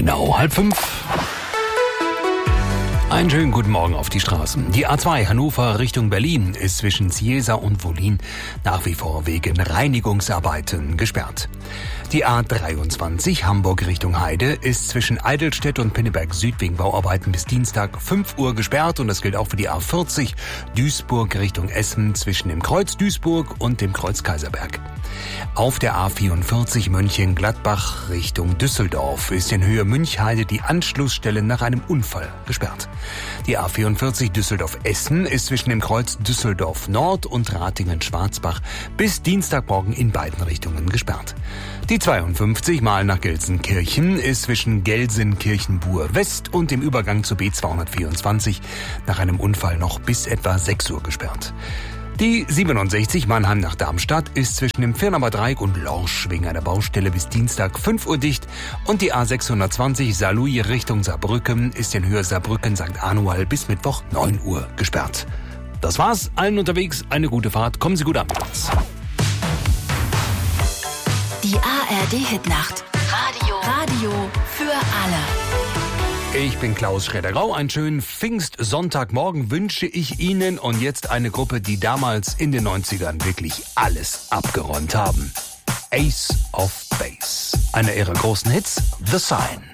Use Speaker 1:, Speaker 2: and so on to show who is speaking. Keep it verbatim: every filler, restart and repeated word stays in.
Speaker 1: Genau, halb fünf. Einen schönen guten Morgen auf die Straßen. Die A zwei Hannover Richtung Berlin ist zwischen Ciesa und Wollin nach wie vor wegen Reinigungsarbeiten gesperrt. Die A dreiundzwanzig Hamburg Richtung Heide ist zwischen Eidelstedt und Pinneberg Süd wegen Bauarbeiten bis Dienstag fünf Uhr gesperrt und das gilt auch für die A vierzig Duisburg Richtung Essen zwischen dem Kreuz Duisburg und dem Kreuz Kaiserberg. Auf der A vierundvierzig Mönchengladbach Richtung Düsseldorf ist in Höhe Münchheide die Anschlussstelle nach einem Unfall gesperrt. Die A vierundvierzig Düsseldorf-Essen ist zwischen dem Kreuz Düsseldorf Nord und Ratingen-Schwarzbach bis Dienstagmorgen in beiden Richtungen gesperrt. Die zweiundfünfzig mal nach Gelsenkirchen ist zwischen Gelsenkirchen-Buhr West und dem Übergang zur B zweihundertvierundzwanzig nach einem Unfall noch bis etwa sechs Uhr gesperrt. Die siebenundsechzig Mannheim nach Darmstadt ist zwischen dem Firnamer Dreieck und Lorsch wegen einer Baustelle bis Dienstag fünf Uhr dicht und die A sechshundertzwanzig Saarlouis Richtung Saarbrücken ist in Höhe Saarbrücken-Sankt Anual bis Mittwoch neun Uhr gesperrt. Das war's, allen unterwegs eine gute Fahrt, kommen Sie gut an.
Speaker 2: Die A R D-Hitnacht. Radio. Radio für alle.
Speaker 1: Ich bin Klaus Schroeder-Grau. Einen schönen Pfingstsonntagmorgen wünsche ich Ihnen und jetzt eine Gruppe, die damals in den neunzigern wirklich alles abgeräumt haben. Ace of Base. Einer ihrer großen Hits, The Sign.